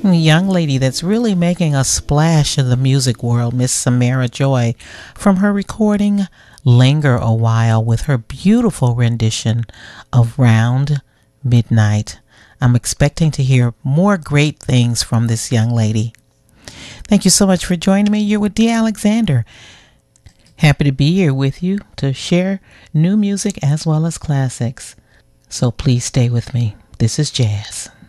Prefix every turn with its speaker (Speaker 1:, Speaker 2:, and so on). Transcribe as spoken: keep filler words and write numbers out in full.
Speaker 1: young lady that's really making a splash in the music world, Miss Samara Joy, from her recording Linger a While with her beautiful rendition of Round Midnight. I'm expecting to hear more great things from this young lady. Thank you so much for joining me. You're with Dee Alexander. Happy to be here with you to share new music as well as classics. So please stay with me. This is Jazz.